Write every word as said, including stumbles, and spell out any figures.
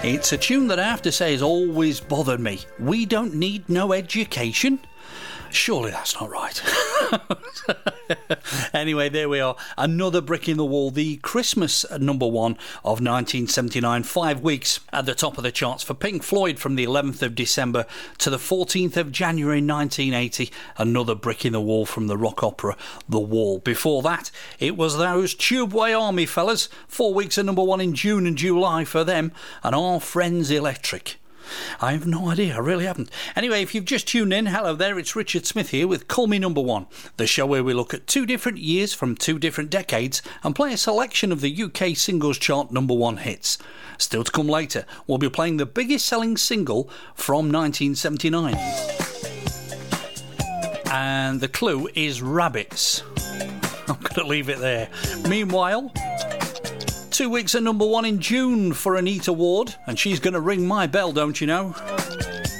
It's a tune that I have to say has always bothered me. We don't need no education. Surely that's not right. Anyway, there we are. Another brick in the wall. The Christmas number one of nineteen seventy-nine. Five weeks at the top of the charts for Pink Floyd from the eleventh of December to the fourteenth of January nineteen eighty. Another brick in the wall from the rock opera The Wall. Before that, it was those Tubeway Army fellas. Four weeks at number one in June and July for them. And Our Friends Electric. I have no idea, I really haven't. Anyway, if you've just tuned in, hello there, it's Richard Smith here with Call Me Number One, the show where we look at two different years from two different decades and play a selection of the U K singles chart number one hits. Still to come later, we'll be playing the biggest selling single from nineteen seventy-nine. And the clue is Rabbits. I'm going to leave it there. Meanwhile, two weeks at number one in June for Anita Ward, and she's going to ring my bell, don't you know?